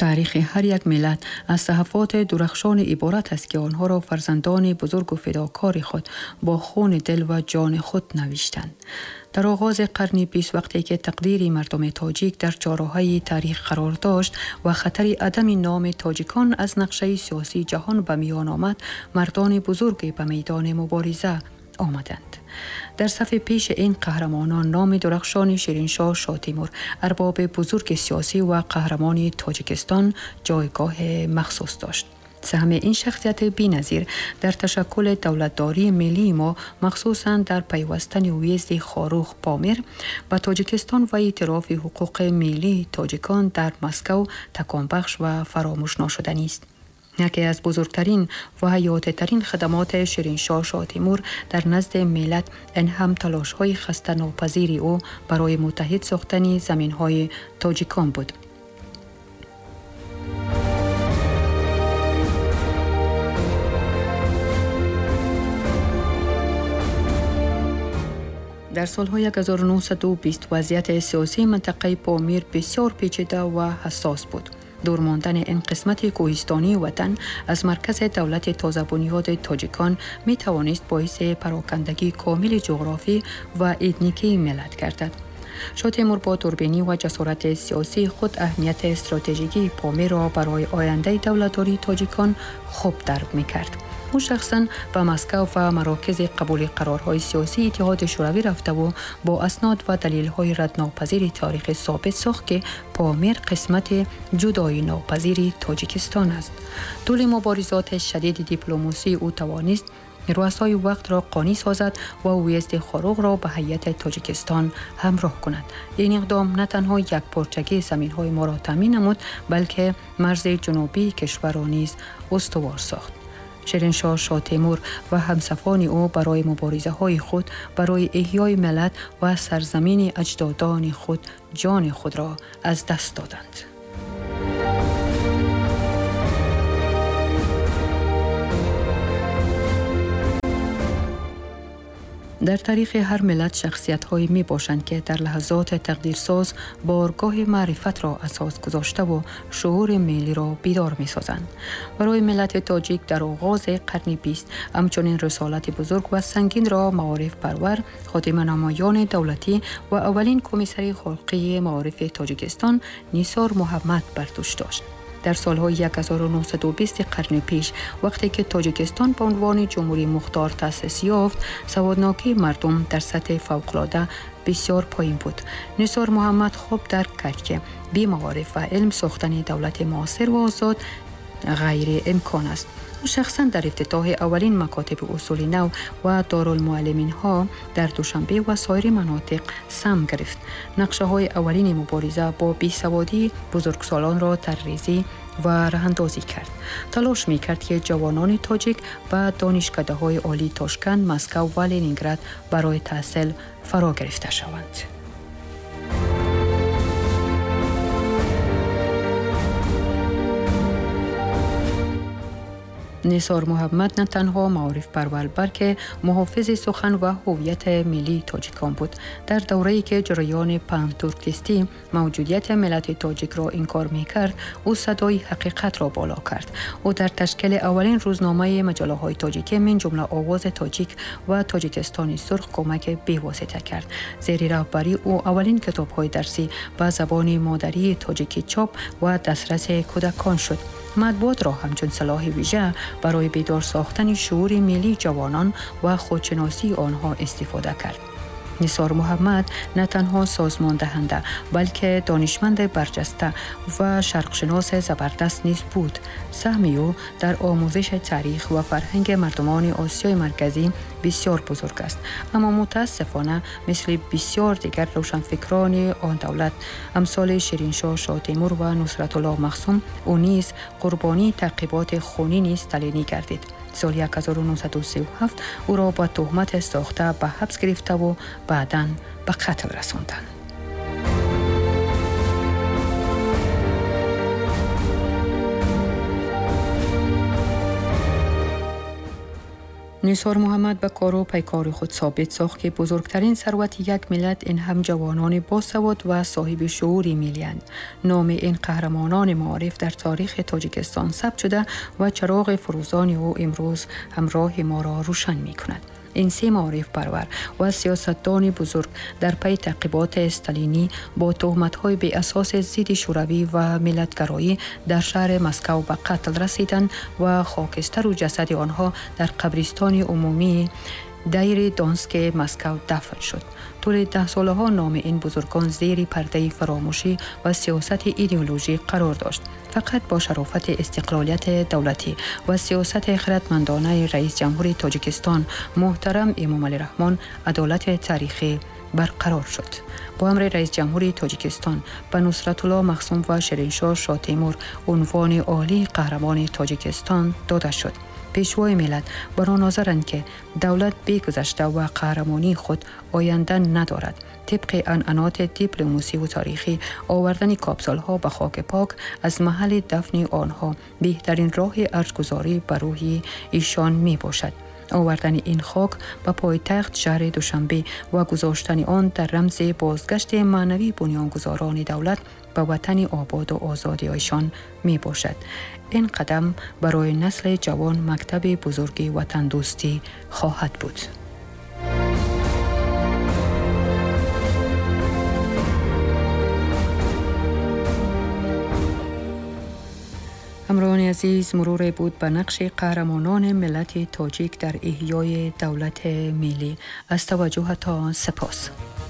تاریخ هر یک ملت از صحفات درخشان عبارت است که آنها را فرزندان بزرگ و فداکار خود با خون دل و جان خود نوشتند. در آغاز قرن 20 وقتی که تقدیر مردم تاجیک در چهارراهی تاریخ قرار داشت و خطر عدم نام تاجیکان از نقشه سیاسی جهان به میان آمد، مردان بزرگ به میدان مبارزه آمدند. در صف پیش این قهرمانان نام درخشان شیرینشاه شاه تیمور، ارباب بزرگ سیاسی و قهرمان تاجیکستان، جایگاه مخصوص داشت. سهم این شخصیت بی‌نظیر در تشکل دولتداری ملی ما، مخصوصاً در پیوستن اویزد خاروخ پامیر به تاجیکستان و اعتراف حقوق ملی تاجیکان در مسکو، تکان بخش و فراموش ناشدنی است. یکی از بزرگترین و حیاتی‌ترین خدمات شیرینشاه شاه تیمور در نزد ملت این هم تلاش‌های خسته ناپذیر او برای متحد ساختن زمین‌های تاجیکان بود. در سالهای 1920 وضعیت سیاسی منطقه پامیر بسیار پیچیده و حساس بود. دور ماندن این قسمت کوهستانی وطن از مرکز دولت تازه بنیاد تاجیکان می توانست باعث پراکندگی کامل جغرافی و اتنیکی ملت گردد. شاه تیمور با دوربینی و جسارت سیاسی خود اهمیت استراتژیکی پامیر را برای آینده دولتداری تاجیکان خوب درک می کرد. او شخصاً به مسکو و مراکز قبول قرارهای سیاسی اتحاد شوروی رفته و با اسناد و دلیل‌های ردناپذیر تاریخ ثابت ساخت که پامیر قسمت جدای ناپذیر تاجیکستان است. طول مبارزات شدید دیپلماسی او توانست رؤسای وقت را قانی سازد و اویزد خاروخ را به هیئت تاجیکستان همراه کند. این اقدام نه تنها یک پارچگی زمین‌های ما را تامین نمود، بلکه مرز جنوبی کشور را نیز استوار ساخت. شیرینشاه شاه تیمور و همسفان او برای مبارزه‌های خود برای احیای ملت و سرزمین اجدادان خود جان خود را از دست دادند. در تاریخ هر ملت شخصیت‌هایی می باشند که در لحظات تقدیرساز بارگاه معرفت را اساس گذاشته و شعور ملی را بیدار می سازند. برای ملت تاجیک در آغاز قرن 20 همچنین رسالت بزرگ و سنگین را معارف پرور، خاتمه نمایان دولتی و اولین کمیسر خلقی معارف تاجیکستان نیثار محمد بر دوش داشت. در سالهای 1920 قرن پیش وقتی که تاجیکستان به عنوان جمهوری مختار تأسیس یافت، سوادناکی مردم در سطح فوق‌العاده بسیار پایین بود. نیثار محمد خوب درک کرد که بی معارف و علم ساختن دولت معاصر و آزاد غیر امکان است. او شخصا در افتتاح اولین مکاتب اصول نو و دارالمعلمین ها در دوشنبه و سایر مناطق سهم گرفت. نقشه های اولین مبارزه با بیسوادی بزرگسالان را طرح‌ریزی و راه‌اندازی کرد. تلاش می کرد که جوانان تاجیک و دانشکده های عالی تاشکند، مسکو و لنینگراد برای تحصیل فرا گرفته شوند. نیثار محمد نه تنها معارف پرور بلکه محافظ سخن و هویت ملی تاجیکان بود. در دوره‌ای که جریان پن‌ترکیستی موجودیت ملت تاجیک را انکار می‌کرد، او صدای حقیقت را بالا کرد. او در تشکیل اولین روزنامه مجله‌های تاجیکی من جمله آواز تاجیک و تاجیکستان سرخ کمک بی‌واسطه کرد. زیر رهبری او اولین کتاب‌های درسی به زبان مادری تاجیکی چاپ و دسترس کودکان شد. مطبوعات را همچون سلاح ویژه برای بیدار ساختن شعور ملی جوانان و خودشناسی آنها استفاده کرد. نیثار محمد نه تنها سازمان دهنده بلکه دانشمند برجسته و شرقشناس زبردست نیز بود. سهم او در آموزش تاریخ و فرهنگ مردمان آسیای مرکزی بسیار بزرگ است، اما متاسفانه مثل بسیار دیگر روشنفکران آن دولت امثال شیرینشاه شاه تیمور و نصرت الله مخزوم، او نیز قربانی تعقیبات خونین استالینی گردید. سال 1937 او را با تهمت ساخته به حبس گرفته و بعداً به قتل رساندند. نیثار محمد به کار و پیکار خود ثابت ساخت که بزرگترین ثروت یک ملت این هم جوانان باسواد و صاحب شعور ملی‌اند. نام این قهرمانان معارف در تاریخ تاجیکستان ثبت شده و چراغ فروزان او امروز همراه ما را روشن می‌کند. این سه معارف پرور و سیاستدان بزرگ در پی تعقیبات استالینی با تهمت‌های بی اساس ضد شوروی و ملت‌گرایی در شهر مسکو به قتل رسیدند و خاکستر و جسد آنها در قبرستان عمومی دایر دانسک مسکو دفن شد. طول 10 سالها نام این بزرگان زیر پرده فراموشی و سیاست ایدئولوژی قرار داشت. فقط با شرافت استقلالیت دولتی و سیاست خردمندانه رئیس جمهور تاجیکستان محترم امامعلی رحمان عدالت تاریخی برقرار شد. با امر رئیس جمهور تاجیکستان به نصرت الله مخزوم و شیرینشاه شاه تیمور عنوان عالی قهرمان تاجیکستان داده شد. پیشوای ملت برای ناظرند که دولت بی گذشته و قهرمانی خود آینده ندارد. طبق عنعنات دیپلماسی و تاریخی آوردن کاپسول‌ها به خاک پاک از محل دفن آنها بهترین راه ارزگذاری بر روح ایشان می باشد. آوردن این خاک به پایتخت شهر دوشنبه و گذاشتن آن در رمز بازگشت معنوی بنیانگذاران دولت به وطن آباد و آزادی ایشان می باشد. این قدم برای نسل جوان مکتب بزرگی وطن دوستی خواهد بود. همراهان عزیز، مرور بود به نقش قهرمانان ملت تاجیک در احیای دولت ملی. از توجهتان سپاس.